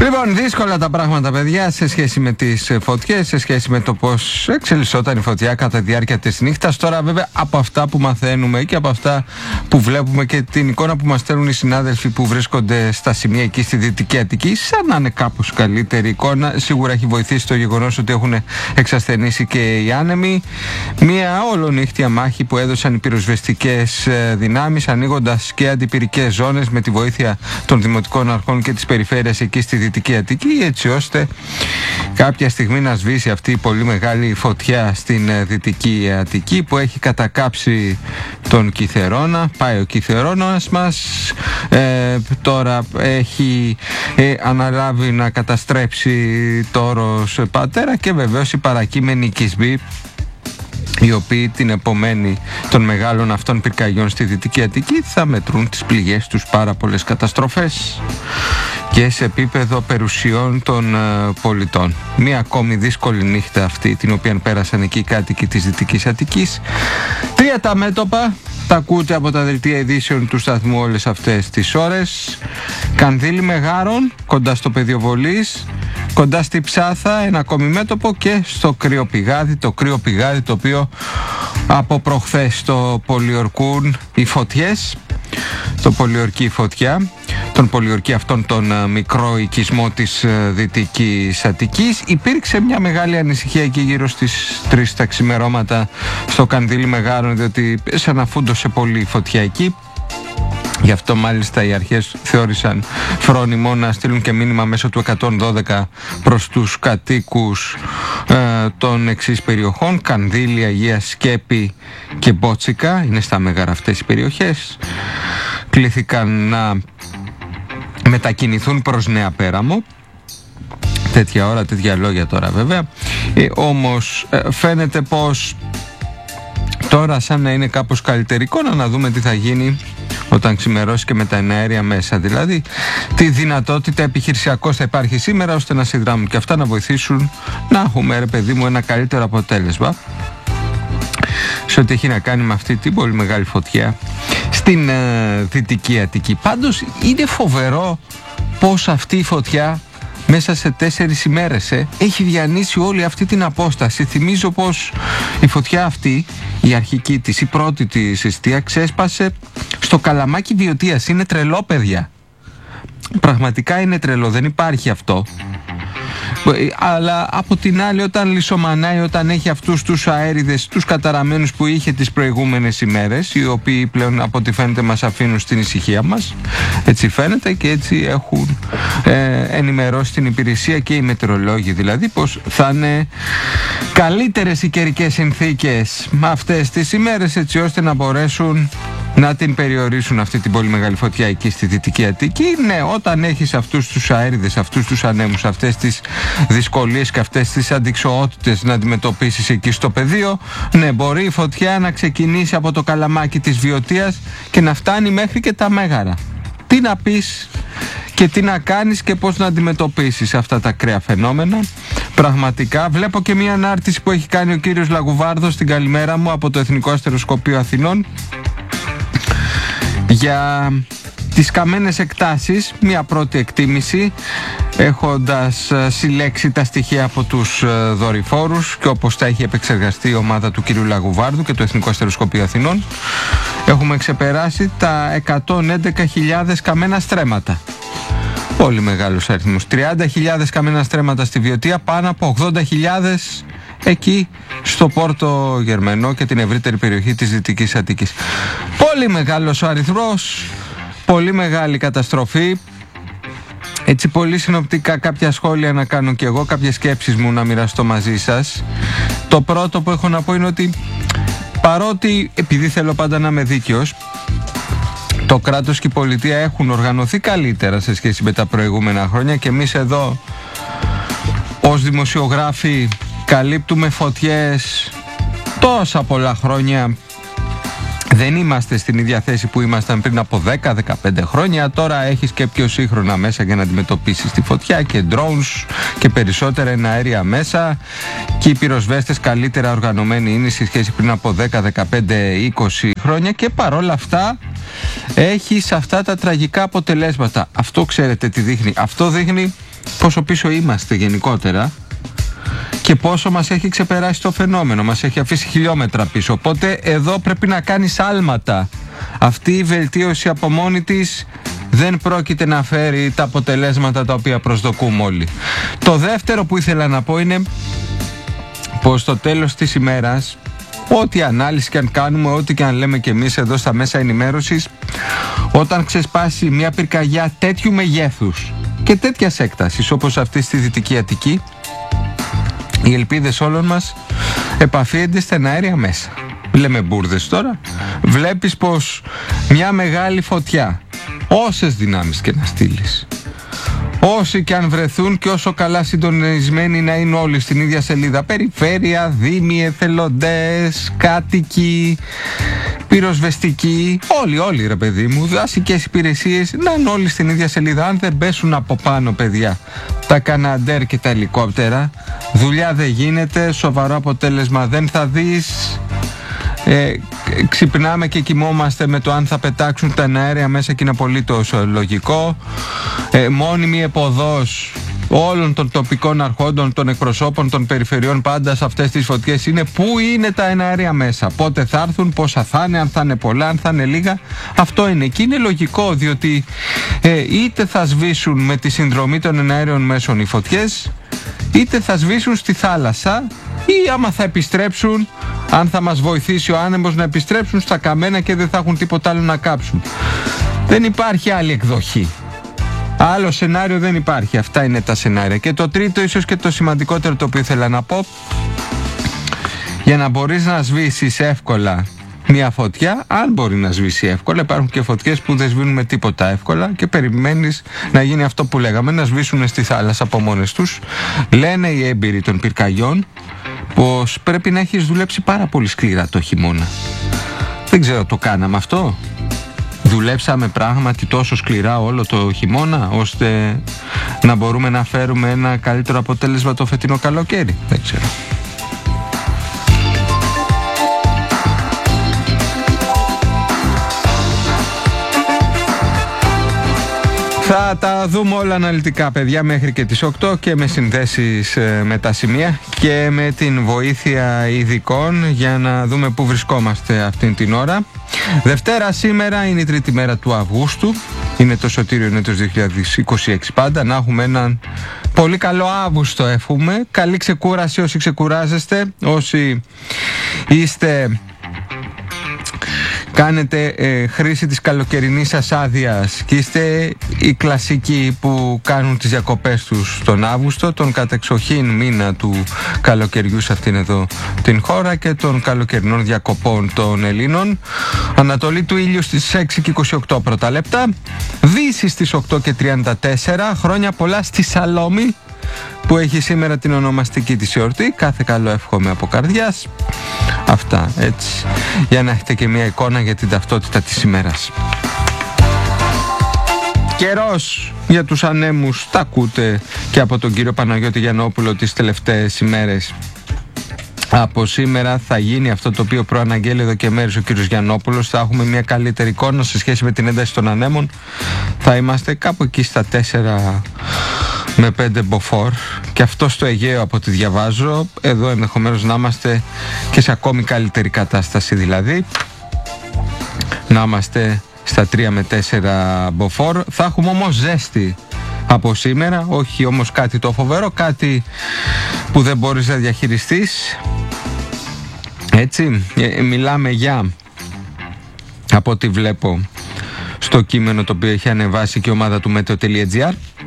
Λοιπόν, δύσκολα τα πράγματα, παιδιά, σε σχέση με τις φωτιές, σε σχέση με το πώς εξελισσόταν η φωτιά κατά τη διάρκεια της νύχτας. Τώρα, βέβαια, από αυτά που μαθαίνουμε και από αυτά που βλέπουμε και την εικόνα που μας στέλνουν οι συνάδελφοι που βρίσκονται στα σημεία εκεί στη Δυτική Αττική, σαν να είναι κάπως καλύτερη εικόνα. Σίγουρα έχει βοηθήσει το γεγονός ότι έχουν εξασθενήσει και οι άνεμοι. Μια όλονύχτια μάχη που έδωσαν οι πυροσβεστικές δυνάμεις, ανοίγοντας και αντιπυρικές ζώνες με τη βοήθεια των δημοτικών αρχών και της περιφέρειας εκεί στη Δυτική Αττική, έτσι ώστε κάποια στιγμή να σβήσει αυτή η πολύ μεγάλη φωτιά στην Δυτική Αττική που έχει κατακάψει τον Κιθερώνα. Πάει ο Κιθερώνας μας, τώρα έχει αναλάβει να καταστρέψει το όρος Πατέρα και βεβαίως οι παρακείμενοι οικισμοί, οι οποίοι την επομένη των μεγάλων αυτών πυρκαγιών στη Δυτική Αττική θα μετρούν τις πληγές τους πάρα πολλές καταστροφές και σε επίπεδο περιουσιών των πολιτών. Μία ακόμη δύσκολη νύχτα αυτή την οποία πέρασαν εκεί οι κάτοικοι της Δυτικής Αττικής. Τρία τα μέτωπα, τα ακούτε από τα δελτία ειδήσεων του σταθμού όλες αυτές τις ώρες. Κανδύλι Μεγάρων, κοντά στο πεδίο βολής, κοντά στη Ψάθα ένα ακόμη μέτωπο και στο Κρυοπηγάδι, το Κρυοπηγάδι το οποίο από προχθές το πολιορκούν οι φωτιές, το πολιορκεί η φωτιά, τον πολιορκεί αυτόν τον μικρό οικισμό της Δυτικής Αττικής. Υπήρξε μια μεγάλη ανησυχία εκεί γύρω στις 3 τα ξημερώματα στο Κανδύλι Μεγάρων, διότι σαν να φούντωσε πολύ η φωτιά εκεί. Γι' αυτό μάλιστα οι αρχές θεώρησαν φρόνιμο να στείλουν και μήνυμα μέσω του 112 προς τους κατοίκους των εξής περιοχών: Κανδύλη, Αγία Σκέπη και Μπότσικα. Είναι στα Μέγαρα αυτές οι περιοχές. Κλήθηκαν να μετακινηθούν προς Νέα Πέραμο. Τέτοια ώρα, τέτοια λόγια τώρα βέβαια. Όμως φαίνεται πως τώρα σαν να είναι κάπως καλύτερη εικόνα, να δούμε τι θα γίνει όταν ξημερώσει και με τα εναέρια μέσα. Δηλαδή, τι δυνατότητα επιχειρησιακώς θα υπάρχει σήμερα ώστε να συνδράμουν και αυτά να βοηθήσουν να έχουμε, ρε παιδί μου, ένα καλύτερο αποτέλεσμα σε ό,τι έχει να κάνει με αυτή την πολύ μεγάλη φωτιά στην Δυτική Αττική. Πάντως, είναι φοβερό πως αυτή η φωτιά μέσα σε 4 ημέρες έχει διανύσει όλη αυτή την απόσταση. Θυμίζω πως η φωτιά αυτή, η αρχική της, η πρώτη της εστία, ξέσπασε στο Καλαμάκι Βιωτίας. Είναι τρελό, παιδιά. Πραγματικά είναι τρελό, δεν υπάρχει αυτό. Αλλά από την άλλη, όταν λησομανάει, όταν έχει αυτούς τους αέριδες, τους καταραμένους που είχε τις προηγούμενες ημέρες, οι οποίοι πλέον από ό,τι φαίνεται μας αφήνουν στην ησυχία μας, έτσι φαίνεται και έτσι έχουν ενημερώσει την υπηρεσία και οι μετεωρολόγοι, δηλαδή πως θα είναι καλύτερες οι καιρικές συνθήκες με αυτές τις ημέρες, έτσι ώστε να μπορέσουν να την περιορίσουν αυτή την πολύ μεγάλη φωτιά εκεί στη Δυτική Αττική. Ναι, όταν έχεις αυτούς τους αέριδες, αυτούς τους ανέμους, αυτές τις δυσκολίες και αυτές τις αντιξοότητες να αντιμετωπίσεις εκεί στο πεδίο, ναι, μπορεί η φωτιά να ξεκινήσει από το Καλαμάκι της Βιωτίας και να φτάνει μέχρι και τα Μέγαρα. Τι να πεις και τι να κάνεις και πώς να αντιμετωπίσεις αυτά τα ακραία φαινόμενα. Πραγματικά βλέπω και μια ανάρτηση που έχει κάνει ο κύριος Λαγουβάρδος στην καλημέρα μου από το Εθνικό Αστεροσκοπείο Αθηνών για τις καμένες εκτάσεις, μια πρώτη εκτίμηση, έχοντας συλλέξει τα στοιχεία από τους δορυφόρους και όπως τα έχει επεξεργαστεί η ομάδα του κυρίου Λαγουβάρδου και το Εθνικό Αστεροσκοπείο Αθηνών, έχουμε ξεπεράσει τα 111.000 καμένα στρέμματα. Πολύ μεγάλος αριθμός. 30.000 καμένα στρέμματα στη Βιωτία, πάνω από 80.000 εκεί στο Πόρτο Γερμενό και την ευρύτερη περιοχή της Δυτικής Αττικής. Πολύ μεγάλος ο αριθμός, πολύ μεγάλη καταστροφή. Έτσι πολύ συνοπτικά κάποια σχόλια να κάνω και εγώ, κάποιες σκέψεις μου να μοιραστώ μαζί σας. Το πρώτο που έχω να πω είναι ότι παρότι, επειδή θέλω πάντα να είμαι δίκαιος, το κράτος και η πολιτεία έχουν οργανωθεί καλύτερα σε σχέση με τα προηγούμενα χρόνια και εμείς εδώ ως δημοσιογράφοι καλύπτουμε φωτιές τόσα πολλά χρόνια. Δεν είμαστε στην ίδια θέση που ήμασταν πριν από 10-15 χρόνια. Τώρα έχεις και πιο σύγχρονα μέσα για να αντιμετωπίσεις τη φωτιά και drones και περισσότερα εναέρια μέσα και οι πυροσβέστες καλύτερα οργανωμένοι είναι σε σχέση πριν από 10-15-20 χρόνια και παρόλα αυτά έχεις αυτά τα τραγικά αποτελέσματα. Αυτό ξέρετε τι δείχνει? Αυτό δείχνει πόσο πίσω είμαστε γενικότερα και πόσο μας έχει ξεπεράσει το φαινόμενο, μας έχει αφήσει χιλιόμετρα πίσω. Οπότε εδώ πρέπει να κάνεις άλματα. Αυτή η βελτίωση από μόνη της δεν πρόκειται να φέρει τα αποτελέσματα τα οποία προσδοκούμε όλοι. Το δεύτερο που ήθελα να πω είναι πως στο τέλος της ημέρας, ό,τι ανάλυση και αν κάνουμε, ό,τι και αν λέμε και εμείς εδώ στα μέσα ενημέρωσης, όταν ξεσπάσει μια πυρκαγιά τέτοιου μεγέθους και τέτοιας έκτασης όπως αυτή στη Δυτική Αττική, οι ελπίδες όλων μας επαφίενται στα αέρια μέσα. Λέμε μπουρδες τώρα. Βλέπεις πως μια μεγάλη φωτιά, όσες δυνάμεις και να στείλεις, όσοι και αν βρεθούν και όσο καλά συντονισμένοι να είναι όλοι στην ίδια σελίδα, περιφέρεια, δήμοι, εθελοντές, κάτοικοι, πυροσβεστικοί, όλοι ρε παιδί μου, δασικές υπηρεσίες, να είναι όλοι στην ίδια σελίδα. Αν δεν πέσουν από πάνω, παιδιά, τα καναντέρ και τα ελικόπτερα, δουλειά δεν γίνεται, σοβαρό αποτέλεσμα δεν θα δεις. Ξυπνάμε και κοιμόμαστε με το αν θα πετάξουν τα αέρια μέσα και είναι απολύτως λογικό. Μόνιμη εποδός όλων των τοπικών αρχόντων, των εκπροσώπων των περιφερειών πάντα σε αυτές τις φωτιές είναι πού είναι τα αέρια μέσα, πότε θα έρθουν, πόσα θα είναι, αν θα είναι πολλά, αν θα είναι λίγα. Αυτό είναι και είναι λογικό, διότι είτε θα σβήσουν με τη συνδρομή των αέριων μέσων οι φωτιές, είτε θα σβήσουν στη θάλασσα, ή άμα θα επιστρέψουν, αν θα μας βοηθήσει ο άνεμος, να επιστρέψουν στα καμένα και δεν θα έχουν τίποτα άλλο να κάψουν. Δεν υπάρχει άλλη εκδοχή. Άλλο σενάριο δεν υπάρχει. Αυτά είναι τα σενάρια. Και το τρίτο, ίσως και το σημαντικότερο, το οποίο ήθελα να πω, για να μπορείς να σβήσεις εύκολα μια φωτιά, αν μπορεί να σβήσει εύκολα, υπάρχουν και φωτιές που δεν σβήνουν με τίποτα εύκολα και περιμένεις να γίνει αυτό που λέγαμε, να σβήσουν στη θάλασσα από μόνες τους. Λένε οι έμπειροι των πυρκαγιών πως πρέπει να έχεις δουλέψει πάρα πολύ σκληρά το χειμώνα. Δεν ξέρω, το κάναμε αυτό? Δουλέψαμε πράγματι τόσο σκληρά όλο το χειμώνα ώστε να μπορούμε να φέρουμε ένα καλύτερο αποτέλεσμα το φετινό καλοκαίρι? Δεν ξέρω. Θα τα δούμε όλα αναλυτικά, παιδιά, μέχρι και τις 8 και με συνδέσεις με τα σημεία και με την βοήθεια ειδικών για να δούμε πού βρισκόμαστε αυτήν την ώρα. Δευτέρα σήμερα είναι η τρίτη μέρα του Αυγούστου, είναι το σωτήριο έτος 2026 πάντα. Να έχουμε έναν πολύ καλό Αύγουστο εύχομαι. Καλή ξεκούραση όσοι ξεκουράζεστε, όσοι είστε... Κάνετε χρήση της καλοκαιρινής σας άδειας και είστε οι κλασικοί που κάνουν τις διακοπές τους τον Αύγουστο, τον κατεξοχήν μήνα του καλοκαιριού σε αυτήν εδώ την χώρα και των καλοκαιρινών διακοπών των Ελλήνων. Ανατολή του ήλιου στις 6 και 28 πρώτα λεπτά, δύση στις 8 και 34, χρόνια πολλά στη Σαλόμη που έχει σήμερα την ονομαστική της εορτή. Κάθε καλό εύχομαι από καρδιάς. Αυτά, έτσι, για να έχετε και μια εικόνα για την ταυτότητα της ημέρας. Καιρός για τους ανέμους, τα ακούτε και από τον κύριο Παναγιώτη Γιαννόπουλο τις τελευταίες ημέρες. Από σήμερα θα γίνει αυτό το οποίο προαναγγέλει εδώ και μέρες ο κύριος Γιαννόπουλος. Θα έχουμε μια καλύτερη εικόνα σε σχέση με την ένταση των ανέμων. Θα είμαστε κάπου εκεί στα 4 με 5 μποφόρ και αυτό στο Αιγαίο από ό,τι διαβάζω. Εδώ ενδεχομένως να είμαστε και σε ακόμη καλύτερη κατάσταση, δηλαδή να είμαστε στα 3 με 4 μποφόρ. Θα έχουμε όμως ζέστη από σήμερα, όχι όμως κάτι το φοβερό, κάτι που δεν μπορείς να διαχειριστείς. Έτσι, μιλάμε για, από ό,τι βλέπω στο κείμενο το οποίο έχει ανεβάσει και η ομάδα του Meteo.gr,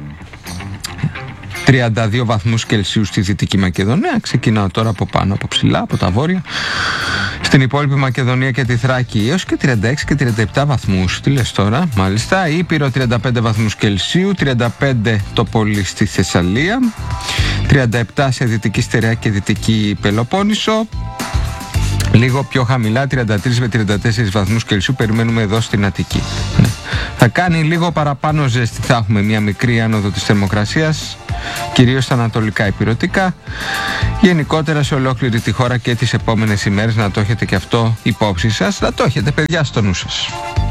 32 βαθμούς Κελσίου στη Δυτική Μακεδονία. Ξεκινάω τώρα από πάνω, από ψηλά, από τα βόρεια. Στην υπόλοιπη Μακεδονία και τη Θράκη έως και 36 και 37 βαθμούς. Τι λες τώρα, μάλιστα. Ήπειρο 35 βαθμούς Κελσίου, 35 το πολύ στη Θεσσαλία, 37 σε Δυτική Στερεά και Δυτική Πελοπόννησο. Λίγο πιο χαμηλά, 33 με 34 βαθμούς Κελσίου περιμένουμε εδώ στην Αττική. Θα κάνει λίγο παραπάνω ζέστη, θα έχουμε μια μικρή άνοδο της θερμοκρασίας, κυρίως στα ανατολικά ηπειρωτικά. Γενικότερα σε ολόκληρη τη χώρα και τις επόμενες ημέρες, να το έχετε και αυτό υπόψη σας, να το έχετε παιδιά στο νου σας.